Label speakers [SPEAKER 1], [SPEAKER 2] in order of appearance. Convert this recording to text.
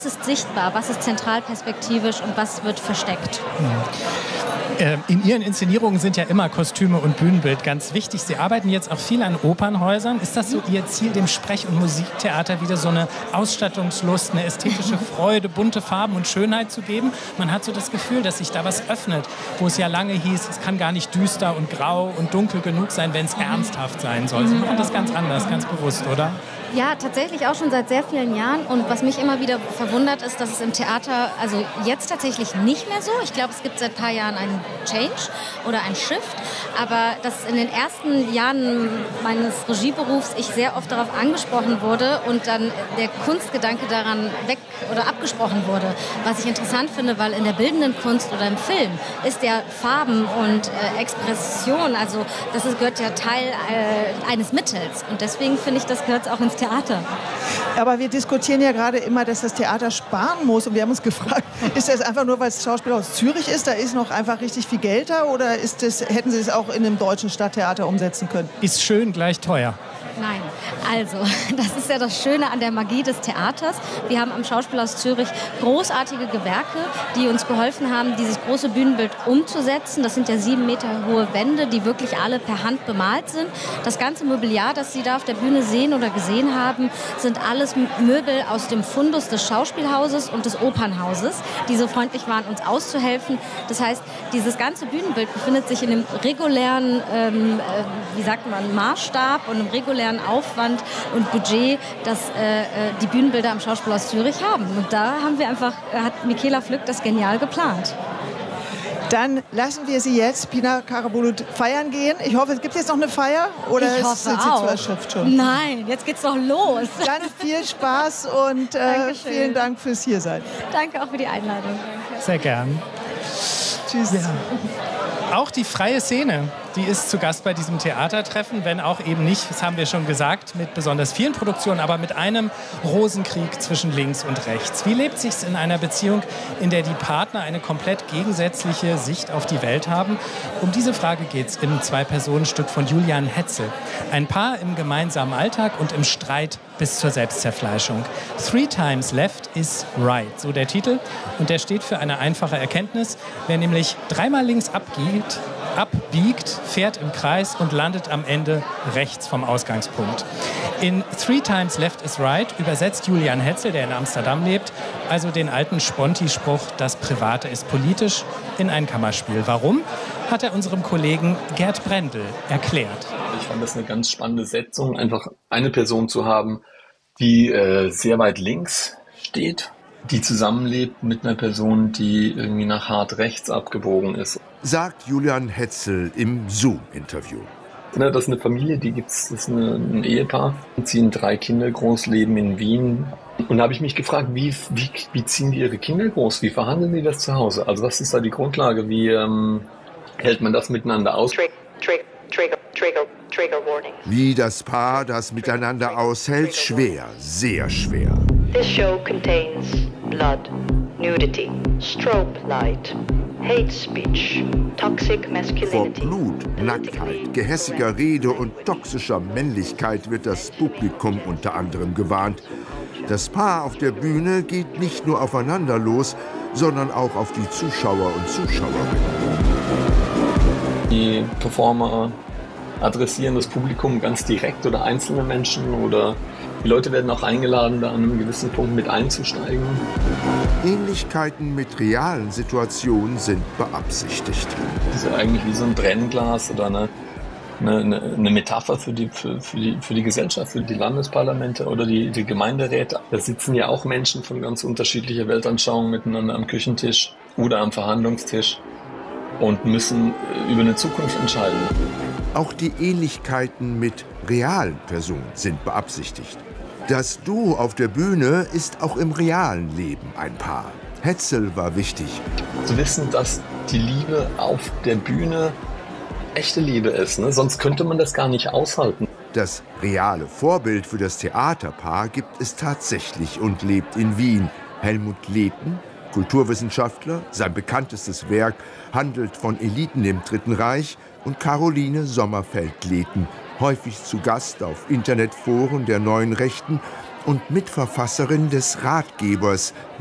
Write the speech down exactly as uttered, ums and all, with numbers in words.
[SPEAKER 1] Was ist sichtbar, was ist zentralperspektivisch und was wird versteckt?
[SPEAKER 2] In Ihren Inszenierungen sind ja immer Kostüme und Bühnenbild ganz wichtig. Sie arbeiten jetzt auch viel an Opernhäusern. Ist das so Ihr Ziel, dem Sprech- und Musiktheater wieder so eine Ausstattungslust, eine ästhetische Freude, bunte Farben und Schönheit zu geben? Man hat so das Gefühl, dass sich da was öffnet, wo es ja lange hieß, es kann gar nicht düster und grau und dunkel genug sein, wenn es ernsthaft sein soll. Sie machen das ganz anders, ganz bewusst, oder?
[SPEAKER 1] Ja, tatsächlich auch schon seit sehr vielen Jahren. Und was mich immer wieder verwundert, ist, dass es im Theater, also jetzt tatsächlich nicht mehr so. Ich glaube, es gibt seit ein paar Jahren einen Change oder einen Shift. Aber dass in den ersten Jahren meines Regieberufs ich sehr oft darauf angesprochen wurde und dann der Kunstgedanke daran weg oder abgesprochen wurde. Was ich interessant finde, weil in der bildenden Kunst oder im Film ist ja Farben und äh, Expression, also das ist, gehört ja Teil äh, eines Mittels. Und deswegen finde ich, das gehört auch ins Theater.
[SPEAKER 3] Aber wir diskutieren ja gerade immer, dass das Theater sparen muss. Und wir haben uns gefragt, ist das einfach nur, weil es Schauspielhaus Zürich ist, da ist noch einfach richtig viel Geld da? Oder ist das, hätten Sie es auch in einem deutschen Stadttheater umsetzen können?
[SPEAKER 2] Ist schön gleich teuer.
[SPEAKER 1] Nein, also das ist ja das Schöne an der Magie des Theaters. Wir haben am Schauspielhaus Zürich großartige Gewerke, die uns geholfen haben, dieses große Bühnenbild umzusetzen. Das sind ja sieben Meter hohe Wände, die wirklich alle per Hand bemalt sind. Das ganze Mobiliar, das Sie da auf der Bühne sehen oder gesehen haben, sind alles Möbel aus dem Fundus des Schauspielhauses und des Opernhauses, die so freundlich waren, uns auszuhelfen. Das heißt, dieses ganze Bühnenbild befindet sich in einem regulären, ähm, äh, wie sagt man, Maßstab und einem regulären Aufwand und Budget, das äh, die Bühnenbilder am Schauspielhaus Zürich haben. Und da haben wir einfach, hat Michaela Flück das genial geplant.
[SPEAKER 3] Dann lassen wir Sie jetzt, Pina Karabulut, feiern gehen. Ich hoffe, es gibt jetzt noch eine Feier oder
[SPEAKER 1] ich hoffe
[SPEAKER 3] sind Sie
[SPEAKER 1] auch.
[SPEAKER 3] zu erschöpft schon?
[SPEAKER 1] Nein, jetzt geht's doch los.
[SPEAKER 3] Dann viel Spaß und äh, vielen Dank fürs Hiersein.
[SPEAKER 1] Danke auch für die Einladung. Danke.
[SPEAKER 2] Sehr gern.
[SPEAKER 3] Tschüss.
[SPEAKER 2] Ja. Auch die freie Szene, die ist zu Gast bei diesem Theatertreffen, wenn auch eben nicht, das haben wir schon gesagt, mit besonders vielen Produktionen, aber mit einem Rosenkrieg zwischen links und rechts. Wie lebt sich's in einer Beziehung, in der die Partner eine komplett gegensätzliche Sicht auf die Welt haben? Um diese Frage geht's im Zwei-Personen-Stück von Julian Hetzel. Ein Paar im gemeinsamen Alltag und im Streit bis zur Selbstzerfleischung. Three times left is right, so der Titel. Und der steht für eine einfache Erkenntnis. Wer nämlich dreimal links abbiegt, abbiegt, fährt im Kreis und landet am Ende rechts vom Ausgangspunkt. In Three times left is right übersetzt Julian Hetzel, der in Amsterdam lebt, also den alten Sponti-Spruch, das Private ist politisch, in ein Kammerspiel. Warum? Hat er unserem Kollegen Gerd Brendel erklärt.
[SPEAKER 4] Ich fand das eine ganz spannende Setzung, einfach eine Person zu haben, die äh, sehr weit links steht, die zusammenlebt mit einer Person, die irgendwie nach hart rechts abgebogen ist.
[SPEAKER 5] Sagt Julian Hetzel im Zoom-Interview.
[SPEAKER 4] Das ist eine Familie, die gibt's, das ist eine, ein Ehepaar, die ziehen drei Kinder groß, leben in Wien. Und da habe ich mich gefragt, wie, wie, wie ziehen die ihre Kinder groß? Wie verhandeln die das zu Hause? Also was ist da die Grundlage? Wie ähm, hält man das miteinander aus?
[SPEAKER 6] Trick, trick, trigger, trigger, trigger warning.
[SPEAKER 5] Wie das Paar das miteinander aushält, schwer, sehr schwer.
[SPEAKER 6] This show contains blood, nudity, strobe light, hate speech, toxic
[SPEAKER 5] Vor
[SPEAKER 6] masculinity.
[SPEAKER 5] Blut, Nacktheit, gehässiger Rede und toxischer Männlichkeit wird das Publikum unter anderem gewarnt. Das Paar auf der Bühne geht nicht nur aufeinander los, sondern auch auf die Zuschauer und Zuschauerinnen.
[SPEAKER 4] Die Performer adressieren das Publikum ganz direkt oder einzelne Menschen oder die Leute werden auch eingeladen, da an einem gewissen Punkt mit einzusteigen.
[SPEAKER 5] Ähnlichkeiten mit realen Situationen sind beabsichtigt.
[SPEAKER 4] Das ist ja eigentlich wie so ein Brennglas oder eine, eine, eine Metapher für die, für, für, die, für die Gesellschaft, für die Landesparlamente oder die, die Gemeinderäte. Da sitzen ja auch Menschen von ganz unterschiedlicher Weltanschauung miteinander am Küchentisch oder am Verhandlungstisch und müssen über eine Zukunft entscheiden.
[SPEAKER 5] Auch die Ähnlichkeiten mit realen Personen sind beabsichtigt. Das Duo auf der Bühne ist auch im realen Leben ein Paar. Hetzel war wichtig.
[SPEAKER 4] Zu wissen, dass die Liebe auf der Bühne echte Liebe ist, ne? Sonst könnte man das gar nicht aushalten.
[SPEAKER 5] Das reale Vorbild für das Theaterpaar gibt es tatsächlich und lebt in Wien. Helmut Lehten, Kulturwissenschaftler, sein bekanntestes Werk handelt von Eliten im Dritten Reich, und Caroline Sommerfeld-Lehten, häufig zu Gast auf Internetforen der Neuen Rechten, und Mitverfasserin des Ratgebers